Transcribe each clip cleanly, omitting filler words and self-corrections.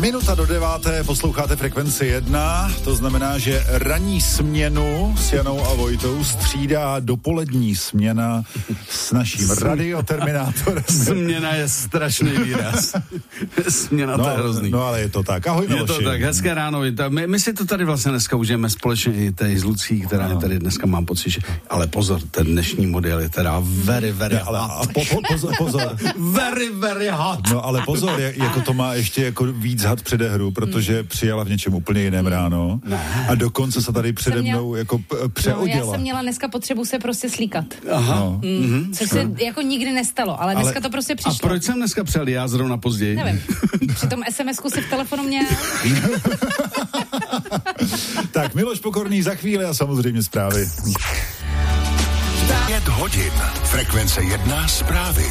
Minuta do 9. posloucháte Frekvenci 1, to znamená, že ranní směnu s Janou a Vojtou střídá dopolední směna s naším radioterminátorem. Směna je strašný výraz. Směna, to je hrozný. No ale je to tak. Ahoj, Miloši. Je to tak, hezké ráno. My si to tady vlastně dneska užijeme společně i tady s Lucí, která je tady dneska, mám pocit, že... Ale pozor, ten dnešní model je teda very hot. Pozor. Very hot. No ale pozor, jako to má ještě jako víc had předehru, protože přijala v něčem úplně jiném ráno a dokonce se tady přede mnou jako přeoděla. Já jsem měla dneska potřebu se prostě slíkat. Aha. No. Což se jako nikdy nestalo, ale dneska to prostě přišlo. A proč jsem dneska přijel já zrovna později? Nevím. Při tom SMS-ku si v telefonu měl. Tak, Miloš Pokorný za chvíli a samozřejmě zprávy. 5 hodin. Frekvence 1 zprávy.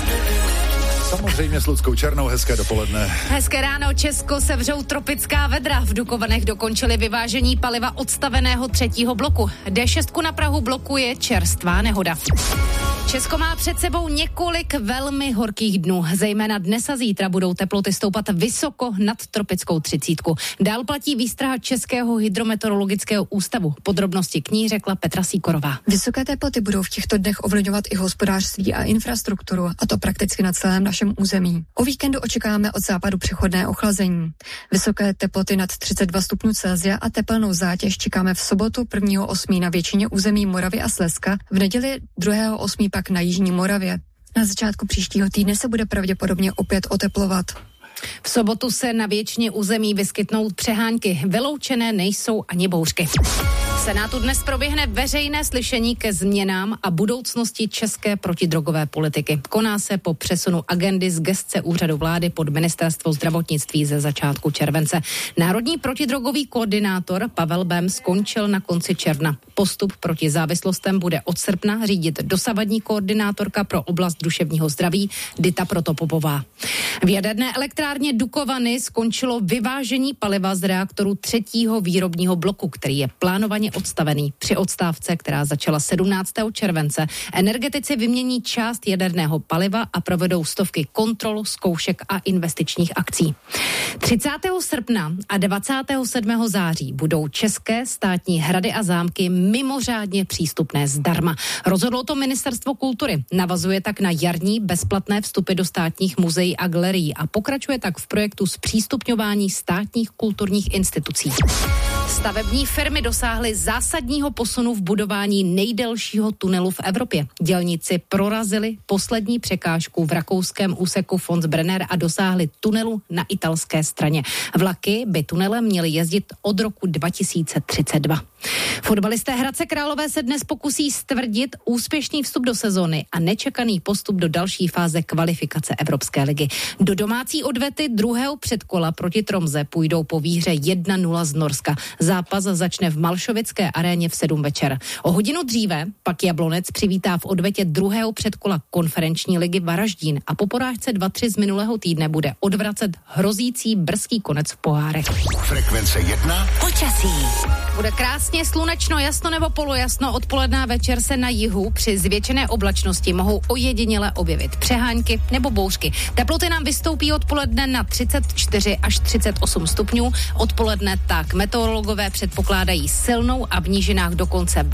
Samozřejmě s Luckou Černou, hezké dopoledne. Hezké ráno, Česko sevřou tropická vedra. V Dukovanech dokončili vyvážení paliva odstaveného 3. bloku. D6 na prahu blokuje čerstvá nehoda. Česko má před sebou několik velmi horkých dnů. Zejména dnes a zítra budou teploty stoupat vysoko nad tropickou 30. Dál platí výstraha Českého hydrometeorologického ústavu. Podrobnosti k ní řekla Petra Síkorová. Vysoké teploty budou v těchto dnech ovlivňovat i hospodářství a infrastrukturu, a to prakticky na celém našem území. O víkendu očekáváme od západu přechodné ochlazení. Vysoké teploty nad 32 stupňů Celsia a tepelnou zátěž čekáme v sobotu 1.8. na většině území Moravy a Slezska, v neděli 2.8. pak na jižní Moravě. Na začátku příštího týdne se bude pravděpodobně opět oteplovat. V sobotu se na většině území vyskytnou přehánky. Vyloučené nejsou ani bouřky. V Senátu dnes proběhne veřejné slyšení ke změnám a budoucnosti české protidrogové politiky. Koná se po přesunu agendy z gesce úřadu vlády pod ministerstvo zdravotnictví ze začátku července. Národní protidrogový koordinátor Pavel Bém skončil na konci června. Postup proti závislostem bude od srpna řídit dosavadní koordinátorka pro oblast duševního zdraví Dita Protopopová. V jaderné elektrárně Dukovany skončilo vyvážení paliva z reaktoru 3. výrobního bloku, který je plánovaně odstavený. Při odstávce, která začala 17. července, energetici vymění část jaderného paliva a provedou stovky kontrol, zkoušek a investičních akcí. 30. srpna a 27. září budou české státní hrady a zámky mimořádně přístupné zdarma. Rozhodlo to Ministerstvo kultury. Navazuje tak na jarní bezplatné vstupy do státních muzeí a galerií a pokračuje tak v projektu zpřístupňování státních kulturních institucí. Stavební firmy dosáhly zásadního posunu v budování nejdelšího tunelu v Evropě. Dělníci prorazili poslední překážku v rakouském úseku Fonsbrenner a dosáhli tunelu na italské straně. Vlaky by tunelem měly jezdit od roku 2032. Fotbalisté Hradce Králové se dnes pokusí stvrdit úspěšný vstup do sezony a nečekaný postup do další fáze kvalifikace Evropské ligy. Do domácí odvety druhého předkola proti Tromze půjdou po výhře 1-0 z Norska. Zápas začne v Malšovické aréně v 7 večer. O hodinu dříve pak Jablonec přivítá v odvetě druhého předkola konferenční ligy Varaždín a po porážce 2-3 z minulého týdne bude odvracet hrozící brzký konec v pohárech. Frekvence 1. Počasí. Bude krásně slunečno, jasno nebo polojasno. Odpoledne a večer se na jihu při zvětšené oblačnosti mohou ojediněle objevit přehánky nebo bouřky. Teploty nám vystoupí odpoledne na 34 až 38 stupňů. Odpoledne tak meteorologové předpokládají silnou a v nížinách dokonce